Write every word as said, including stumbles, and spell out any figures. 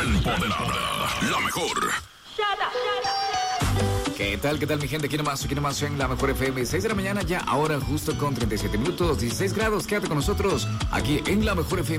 Empoderada, la mejor. ¿Qué tal, qué tal mi gente? Aquí nomás, aquí nomás en la mejor F M, seis de la mañana ya, ahora justo con treinta y siete minutos, dieciséis grados, quédate con nosotros aquí en la mejor F M.